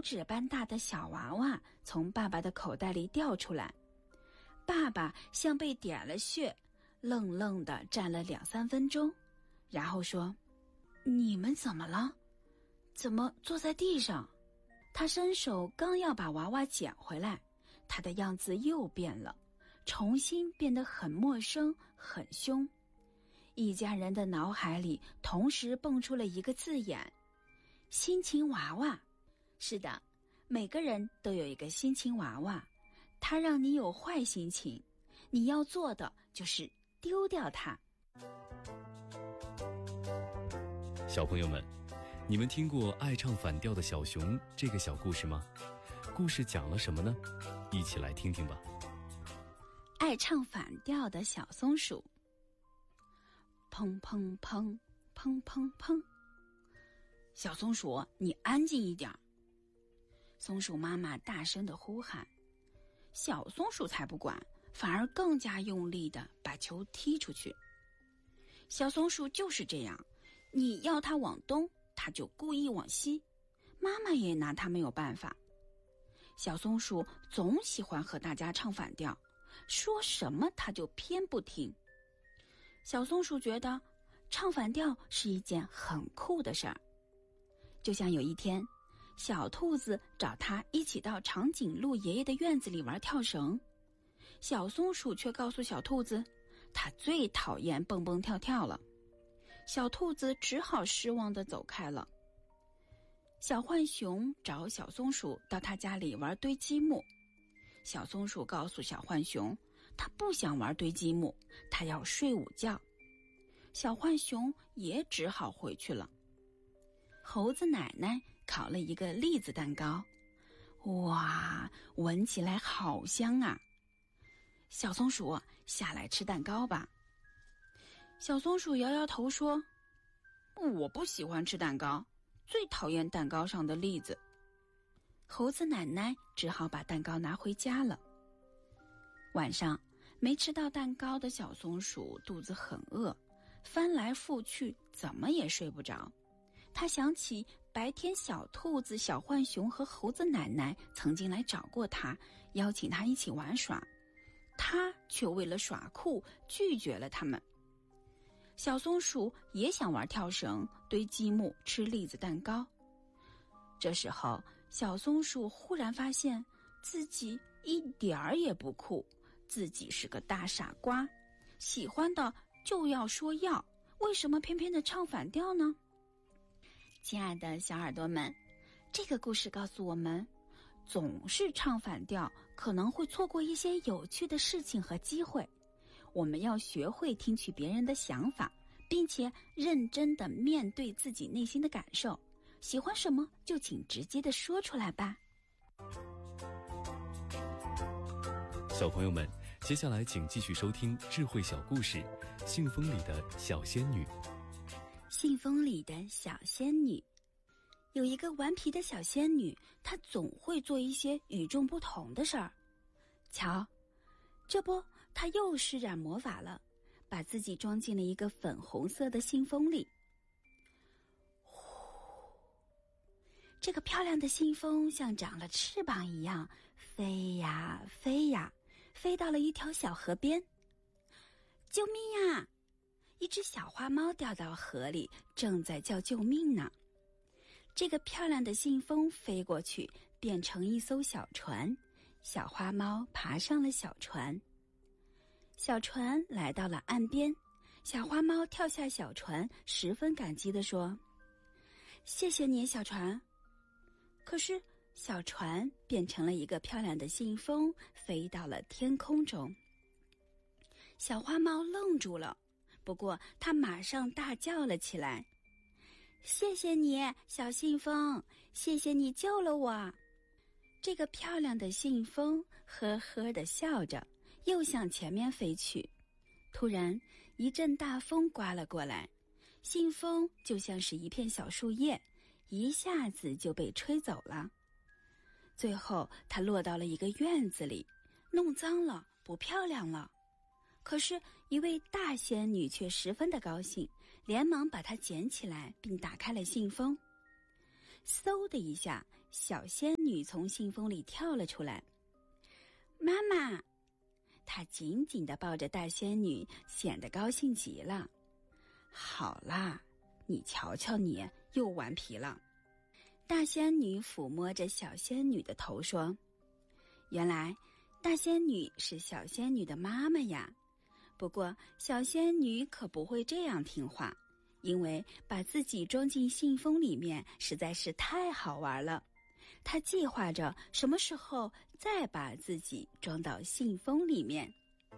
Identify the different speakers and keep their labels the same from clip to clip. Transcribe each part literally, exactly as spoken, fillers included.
Speaker 1: 指般大的小娃娃从爸爸的口袋里掉出来，爸爸像被点了穴，愣愣地站了两三分钟，然后说：你们怎么了？怎么坐在地上？他伸手刚要把娃娃捡回来，他的样子又变了，重新变得很陌生很凶。一家人的脑海里同时蹦出了一个字眼：心情娃娃。是的，每个人都有一个心情娃娃，它让你有坏心情，你要做的就是丢掉它。
Speaker 2: 小朋友们，你们听过爱唱反调的小熊这个小故事吗？故事讲了什么呢？一起来听听吧。
Speaker 1: 爱唱反调的小松鼠。砰砰砰砰砰砰，小松鼠，你安静一点。松鼠妈妈大声地呼喊，小松鼠才不管，反而更加用力地把球踢出去。小松鼠就是这样，你要它往东，它就故意往西，妈妈也拿它没有办法。小松鼠总喜欢和大家唱反调，说什么它就偏不听。小松鼠觉得唱反调是一件很酷的事儿。就像有一天，小兔子找他一起到长颈鹿爷爷的院子里玩跳绳，小松鼠却告诉小兔子，它最讨厌蹦蹦跳跳了。小兔子只好失望地走开了。小浣熊找小松鼠到他家里玩堆积木，小松鼠告诉小浣熊，他不想玩堆积木，他要睡午觉。小浣熊也只好回去了。猴子奶奶烤了一个栗子蛋糕，哇，闻起来好香啊！小松鼠，下来吃蛋糕吧。小松鼠摇摇头说，我不喜欢吃蛋糕，最讨厌蛋糕上的栗子。猴子奶奶只好把蛋糕拿回家了。晚上，没吃到蛋糕的小松鼠肚子很饿，翻来覆去怎么也睡不着。他想起白天小兔子、小浣熊和猴子奶奶曾经来找过他，邀请他一起玩耍，他却为了耍酷拒绝了他们。小松鼠也想玩跳绳、堆积木、吃栗子蛋糕。这时候，小松鼠忽然发现自己一点儿也不酷，自己是个大傻瓜，喜欢的就要说要，为什么偏偏的唱反调呢？亲爱的小耳朵们，这个故事告诉我们，总是唱反调可能会错过一些有趣的事情和机会。我们要学会听取别人的想法，并且认真地面对自己内心的感受，喜欢什么就请直接地说出来吧。
Speaker 2: 小朋友们，接下来请继续收听智慧小故事《信封里的小仙女》。
Speaker 1: 信封里的小仙女。有一个顽皮的小仙女，她总会做一些与众不同的事儿。瞧，这不，她又施展魔法了，把自己装进了一个粉红色的信封里。呼，这个漂亮的信封像长了翅膀一样飞呀飞呀，飞到了一条小河边。救命呀！一只小花猫掉到河里，正在叫救命呢。这个漂亮的信封飞过去，变成一艘小船，小花猫爬上了小船。小船来到了岸边，小花猫跳下小船，十分感激地说，谢谢你，小船。可是小船变成了一个漂亮的信封，飞到了天空中。小花猫愣住了，不过它马上大叫了起来，谢谢你，小信封，谢谢你救了我。这个漂亮的信封呵呵地笑着，又向前面飞去。突然，一阵大风刮了过来，信封就像是一片小树叶，一下子就被吹走了。最后，它落到了一个院子里，弄脏了，不漂亮了。可是，一位大仙女却十分的高兴，连忙把它捡起来，并打开了信封。嗖的一下， 小仙女从信封里跳了出来。妈妈！她紧紧地抱着大仙女，显得高兴极了。好啦，你瞧瞧你，又顽皮了。大仙女抚摸着小仙女的头说，原来大仙女是小仙女的妈妈呀。不过小仙女可不会这样听话，因为把自己装进信封里面实在是太好玩了。她计划着什么时候再把自己装到信封里面。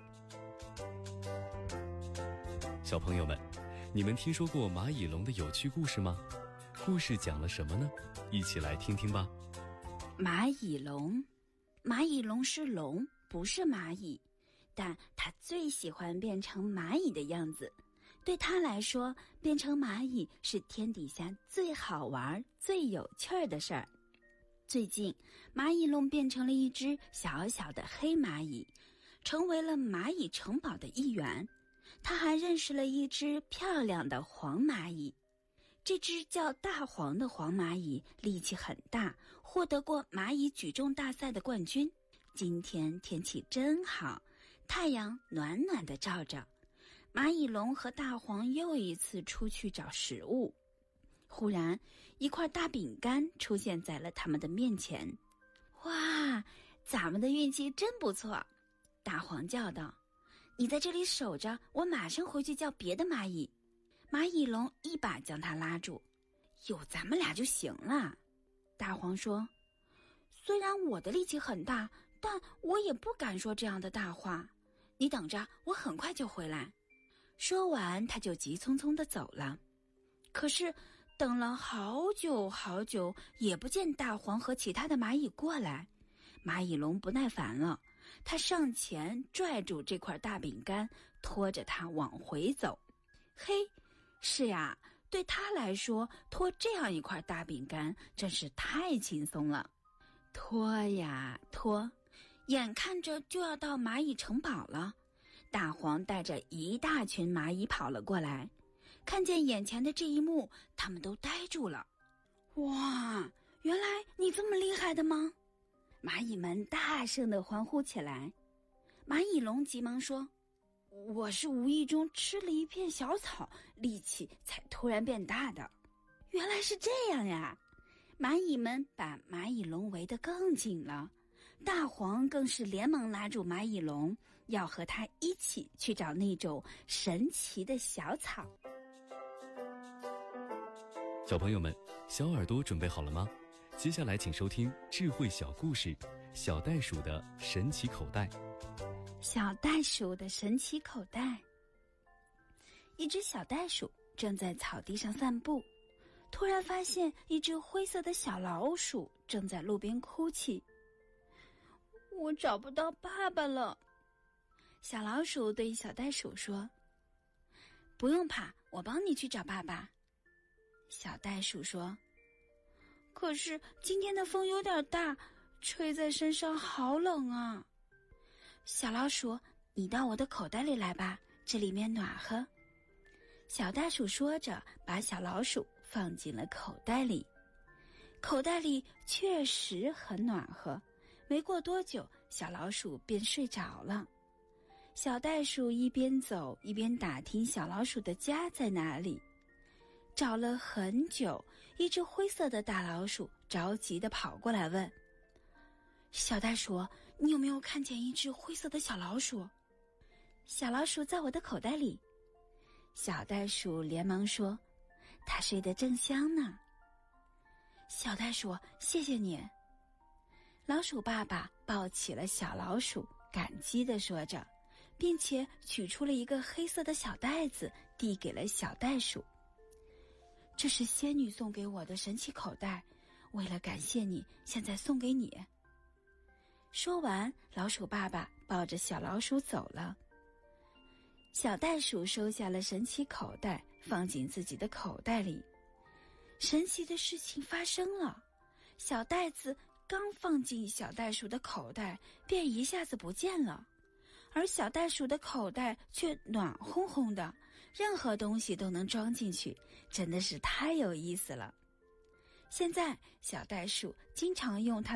Speaker 2: 小朋友们，你们听说过蚂蚁龙的有趣故事吗？故事讲了什么呢？一起来听听吧。
Speaker 1: 蚂蚁龙，蚂蚁龙是龙，不是蚂蚁，但它最喜欢变成蚂蚁的样子。对它来说，变成蚂蚁是天底下最好玩、最有趣儿的事儿。最近，蚂蚁龙变成了一只小小的黑蚂蚁，成为了蚂蚁城堡的一员。它还认识了一只漂亮的黄蚂蚁。这只叫大黄的黄蚂蚁力气很大，获得过蚂蚁举重大赛的冠军。今天天气真好，太阳暖暖地照着。蚂蚁龙和大黄又一次出去找食物。忽然，一块大饼干出现在了他们的面前。哇，咱们的运气真不错！大黄叫道。你在这里守着，我马上回去叫别的蚂蚁。蚂蚁龙一把将他拉住。有咱们俩就行了。大黄说，虽然我的力气很大，但我也不敢说这样的大话。你等着，我很快就回来。说完，他就急匆匆地走了。可是等了好久好久，也不见大黄和其他的蚂蚁过来。蚂蚁龙不耐烦了，他上前拽住这块大饼干，拖着它往回走。嘿，是呀，对他来说，拖这样一块大饼干真是太轻松了。拖呀拖，眼看着就要到蚂蚁城堡了。大黄带着一大群蚂蚁跑了过来，看见眼前的这一幕，他们都呆住了。哇，原来你这么厉害的吗？蚂蚁们大声地欢呼起来。蚂蚁龙急忙说，我是无意中吃了一片小草，力气才突然变大的。原来是这样呀！蚂蚁们把蚂蚁龙围得更紧了。大黄更是连忙拉住蚂蚁龙，要和他一起去找那种神奇的小草。
Speaker 2: 小朋友们，小耳朵准备好了吗？接下来请收听智慧小故事《小袋鼠的神奇口袋》。
Speaker 1: 小袋鼠的神奇口袋。一只小袋鼠正在草地上散步，突然发现一只灰色的小老鼠正在路边哭泣。我找不到爸爸了。小老鼠对小袋鼠说，不用怕，我帮你去找爸爸。小袋鼠说，可是今天的风有点大，吹在身上好冷啊。小老鼠，你到我的口袋里来吧，这里面暖和。小袋鼠说着，把小老鼠放进了口袋里。口袋里确实很暖和，没过多久，小老鼠便睡着了。小袋鼠一边走一边打听小老鼠的家在哪里。找了很久，一只灰色的大老鼠着急地跑过来问，小袋鼠，你有没有看见一只灰色的小老鼠？小老鼠在我的口袋里。小袋鼠连忙说，它睡得正香呢。小袋鼠，谢谢你。老鼠爸爸抱起了小老鼠，感激地说着，并且取出了一个黑色的小袋子，递给了小袋鼠。这是仙女送给我的神奇口袋，为了感谢你，现在送给你。说完，老鼠爸爸抱着小老鼠走了。小袋鼠收下了神奇口袋，放进自己的口袋里。神奇的事情发生了，小袋子刚放进小袋鼠的口袋，便一下子不见了。而小袋鼠的口袋却暖烘烘的，任何东西都能装进去，真的是太有意思了。 现在，小袋鼠经常用它